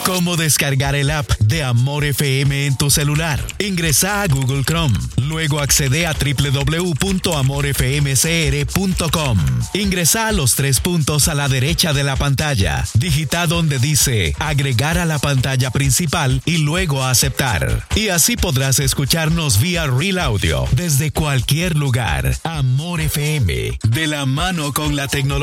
¿Cómo descargar el app de Amor FM en tu celular? Ingresa a Google Chrome. Luego accede a www.amorfmcr.com. Ingresa a los 3 puntos a la derecha de la pantalla. Digita donde dice agregar a la pantalla principal y luego aceptar. Y así podrás escucharnos vía Real Audio desde cualquier lugar. Amor FM, de la mano con la tecnología.